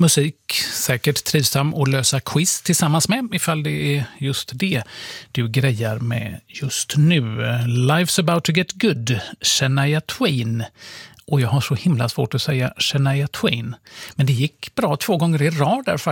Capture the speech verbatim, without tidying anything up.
musik, säkert trivsam att lösa quiz tillsammans med, ifall det är just det du grejar med just nu. Life's about to get good, Shania Twain. Och jag har så himla svårt att säga Shania Twain. Men det gick bra två gånger i rad där faktiskt.